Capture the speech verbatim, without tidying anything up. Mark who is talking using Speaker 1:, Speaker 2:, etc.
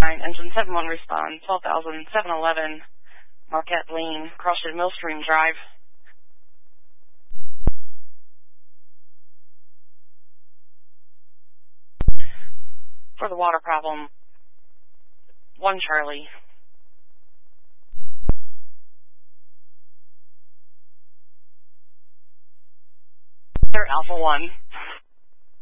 Speaker 1: nine, engine seven one respond, twelve thousand seven eleven, Marquette Lane, Crossed Millstream Drive. For the water problem, one Charlie. Alpha one.